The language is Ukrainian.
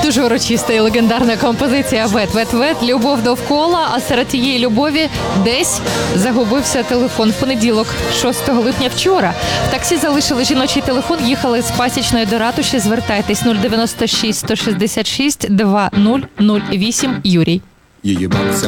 Дуже урочиста і легендарна композиція «Вет, вет, вет», любов довкола, а серед тієї любові десь загубився телефон. В понеділок, 6 липня вчора. В таксі залишили жіночий телефон, їхали з Пасічної до ратуші. Звертайтесь 096 166 2008. Юрій. Її бабця